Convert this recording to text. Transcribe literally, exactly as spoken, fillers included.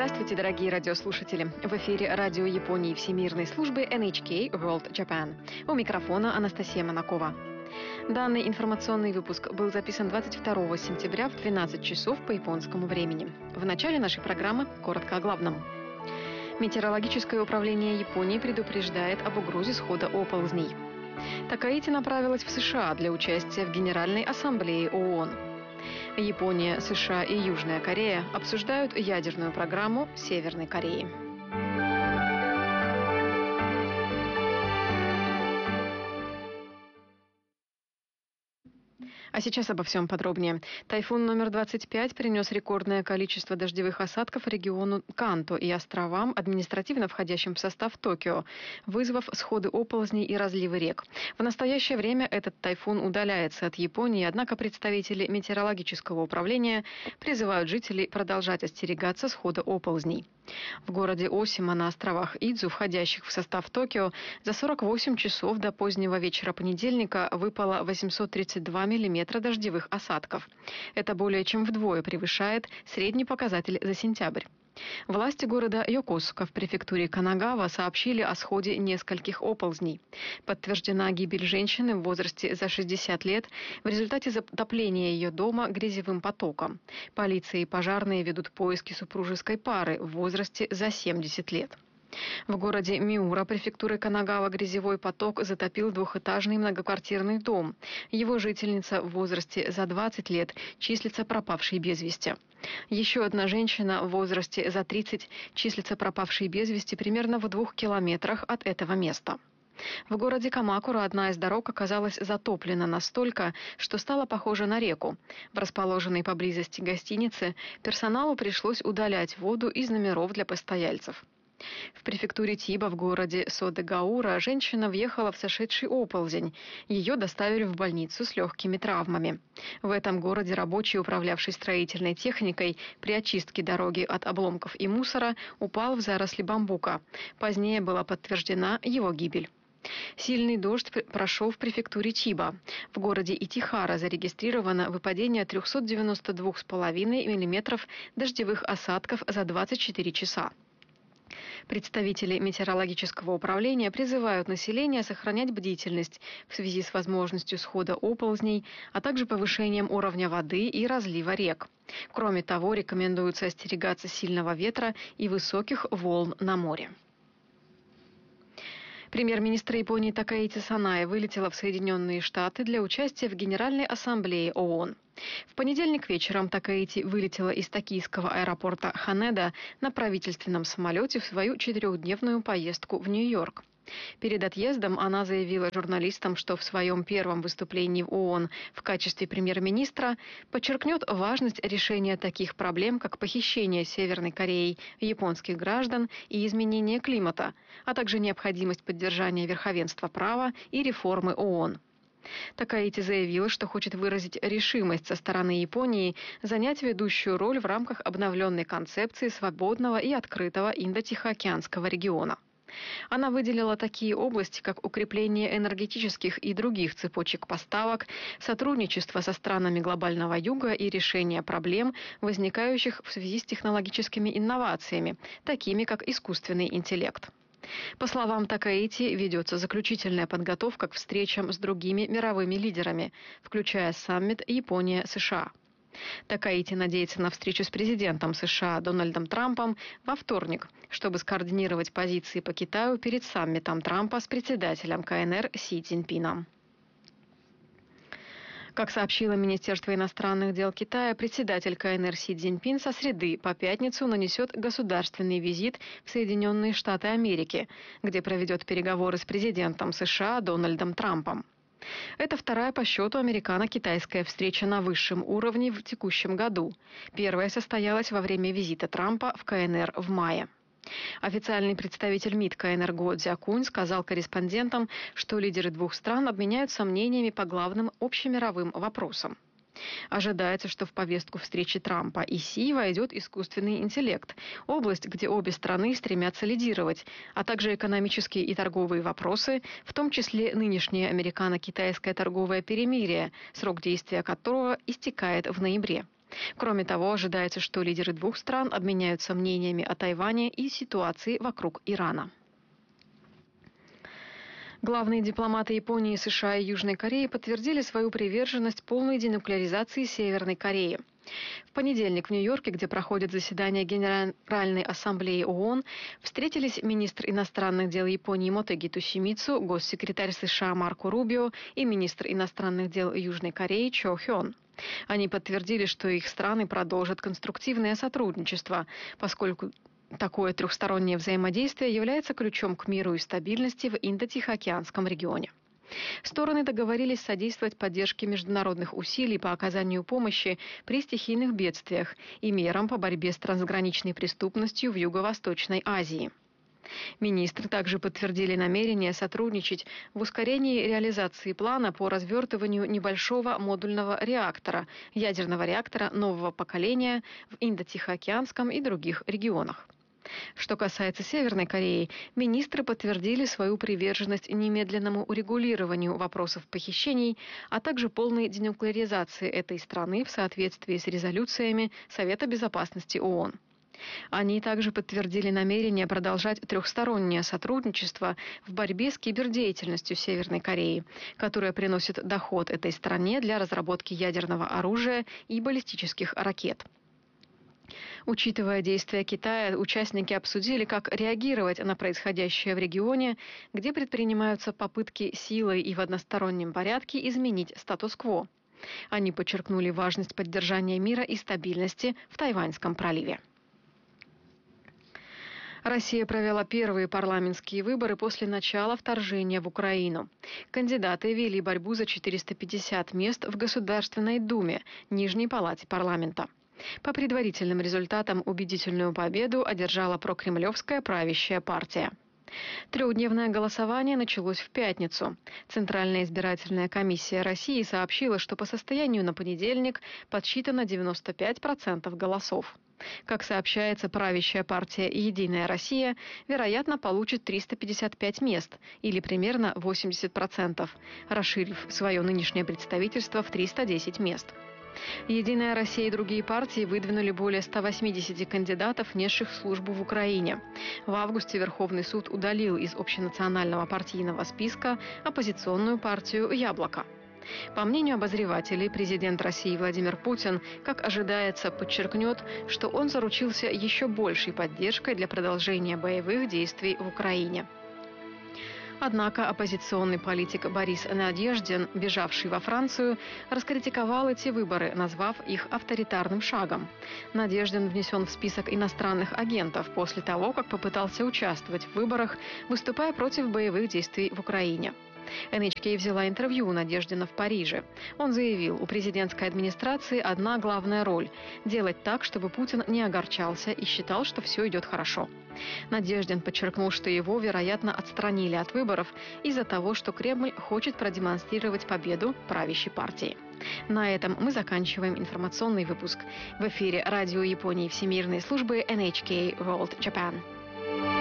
Здравствуйте, дорогие радиослушатели! В эфире радио Японии Всемирной службы эн эйч кей World Japan. У микрофона Анастасия Монакова. Данный информационный выпуск был записан двадцать второго сентября в двенадцать часов по японскому времени. В начале нашей программы коротко о главном. Метеорологическое управление Японии предупреждает об угрозе схода оползней. Такаити направилась в США для участия в Генеральной ассамблее ООН. Япония, США и Южная Корея обсуждают ядерную программу Северной Кореи. А сейчас обо всем подробнее. Тайфун номер двадцать пять принес рекордное количество дождевых осадков региону Канто и островам, административно входящим в состав Токио, вызвав сходы оползней и разливы рек. В настоящее время этот тайфун удаляется от Японии, однако представители метеорологического управления призывают жителей продолжать остерегаться схода оползней. В городе Осима на островах Идзу, входящих в состав Токио, за сорок восемь часов до позднего вечера понедельника выпало восемьсот тридцать два миллиметра дождевых осадков. Это более чем вдвое превышает средний показатель за сентябрь. Власти города Йокосука в префектуре Канагава сообщили о сходе нескольких оползней. Подтверждена гибель женщины в возрасте за шестьдесят лет в результате затопления ее дома грязевым потоком. Полиция и пожарные ведут поиски супружеской пары в возрасте за семьдесят лет. В городе Миура префектуры Канагава грязевой поток затопил двухэтажный многоквартирный дом. Его жительница в возрасте за двадцать лет числится пропавшей без вести. Еще одна женщина в возрасте за тридцать числится пропавшей без вести примерно в двух километрах от этого места. В городе Камакура одна из дорог оказалась затоплена настолько, что стала похожа на реку. В расположенной поблизости гостинице персоналу пришлось удалять воду из номеров для постояльцев. В префектуре Тиба в городе Содегаура женщина въехала в сошедший оползень. Ее доставили в больницу с легкими травмами. В этом городе рабочий, управлявший строительной техникой, при очистке дороги от обломков и мусора упал в заросли бамбука. Позднее была подтверждена его гибель. Сильный дождь прошел в префектуре Чиба. В городе Итихара зарегистрировано выпадение триста девяносто два и пять миллиметров дождевых осадков за двадцать четыре часа. Представители метеорологического управления призывают население сохранять бдительность в связи с возможностью схода оползней, а также повышением уровня воды и разлива рек. Кроме того, рекомендуется остерегаться сильного ветра и высоких волн на море. Премьер-министр Японии Такаити Санае вылетела в Соединенные Штаты для участия в Генеральной ассамблее ООН. В понедельник вечером Такаити вылетела из токийского аэропорта Ханеда на правительственном самолете в свою четырехдневную поездку в Нью-Йорк. Перед отъездом она заявила журналистам, что в своем первом выступлении в ООН в качестве премьер-министра подчеркнет важность решения таких проблем, как похищение Северной Кореей японских граждан и изменение климата, а также необходимость поддержания верховенства права и реформы ООН. Такаити заявила, что хочет выразить решимость со стороны Японии занять ведущую роль в рамках обновленной концепции свободного и открытого Индо-Тихоокеанского региона. Она выделила такие области, как укрепление энергетических и других цепочек поставок, сотрудничество со странами глобального юга и решение проблем, возникающих в связи с технологическими инновациями, такими как искусственный интеллект. По словам Такаити, ведется заключительная подготовка к встречам с другими мировыми лидерами, включая саммит Япония-США. Такаити надеется на встречу с президентом США Дональдом Трампом во вторник, чтобы скоординировать позиции по Китаю перед саммитом Трампа с председателем ка эн эр Си Цзиньпином. Как сообщило Министерство иностранных дел Китая, председатель ка эн эр Си Цзиньпин со среды по пятницу нанесет государственный визит в Соединенные Штаты Америки, где проведет переговоры с президентом США Дональдом Трампом. Это вторая по счету американо-китайская встреча на высшем уровне в текущем году. Первая состоялась во время визита Трампа в ка эн эр в мае. Официальный представитель МИД ка эн эр Го Цзякунь сказал корреспондентам, что лидеры двух стран обменяются мнениями по главным общемировым вопросам. Ожидается, что в повестку встречи Трампа и Си войдет искусственный интеллект, область, где обе страны стремятся лидировать, а также экономические и торговые вопросы, в том числе нынешнее американо-китайское торговое перемирие, срок действия которого истекает в ноябре. Кроме того, ожидается, что лидеры двух стран обменяются мнениями о Тайване и ситуации вокруг Ирана. Главные дипломаты Японии, США и Южной Кореи подтвердили свою приверженность полной денуклеаризации Северной Кореи. В понедельник в Нью-Йорке, где проходит заседание Генеральной Ассамблеи ООН, встретились министр иностранных дел Японии Мотеги Тосимицу, госсекретарь США Марко Рубио и министр иностранных дел Южной Кореи Чо Хён. Они подтвердили, что их страны продолжат конструктивное сотрудничество, поскольку такое трехстороннее взаимодействие является ключом к миру и стабильности в Индо-Тихоокеанском регионе. Стороны договорились содействовать поддержке международных усилий по оказанию помощи при стихийных бедствиях и мерам по борьбе с трансграничной преступностью в Юго-Восточной Азии. Министры также подтвердили намерение сотрудничать в ускорении реализации плана по развертыванию небольшого модульного реактора, ядерного реактора нового поколения в Индо-Тихоокеанском и других регионах. Что касается Северной Кореи, министры подтвердили свою приверженность немедленному урегулированию вопросов похищений, а также полной денуклеаризации этой страны в соответствии с резолюциями Совета безопасности ООН. Они также подтвердили намерение продолжать трехстороннее сотрудничество в борьбе с кибердеятельностью Северной Кореи, которая приносит доход этой стране для разработки ядерного оружия и баллистических ракет. Учитывая действия Китая, участники обсудили, как реагировать на происходящее в регионе, где предпринимаются попытки силой и в одностороннем порядке изменить статус-кво. Они подчеркнули важность поддержания мира и стабильности в Тайваньском проливе. Россия провела первые парламентские выборы после начала вторжения в Украину. Кандидаты вели борьбу за четыреста пятьдесят мест в Государственной Думе, Нижней палате парламента. По предварительным результатам убедительную победу одержала прокремлевская правящая партия. Трехдневное голосование началось в пятницу. Центральная избирательная комиссия России сообщила, что по состоянию на понедельник подсчитано девяносто пять процентов голосов. Как сообщается, правящая партия «Единая Россия», вероятно, получит триста пятьдесят пять мест, или примерно восемьдесят процентов, расширив свое нынешнее представительство в триста десять мест. «Единая Россия» и другие партии выдвинули более ста восьмидесяти кандидатов, несших службу в Украине. В августе Верховный суд удалил из общенационального партийного списка оппозиционную партию «Яблоко». По мнению обозревателей, президент России Владимир Путин, как ожидается, подчеркнет, что он заручился еще большей поддержкой для продолжения боевых действий в Украине. Однако оппозиционный политик Борис Надеждин, бежавший во Францию, раскритиковал эти выборы, назвав их авторитарным шагом. Надеждин внесен в список иностранных агентов после того, как попытался участвовать в выборах, выступая против боевых действий в Украине. эн эйч кей взяла интервью у Надеждина в Париже. Он заявил, у президентской администрации одна главная роль – делать так, чтобы Путин не огорчался и считал, что все идет хорошо. Надеждин подчеркнул, что его, вероятно, отстранили от выборов из-за того, что Кремль хочет продемонстрировать победу правящей партии. На этом мы заканчиваем информационный выпуск. В эфире радио Японии Всемирной службы эн эйч кей World Japan.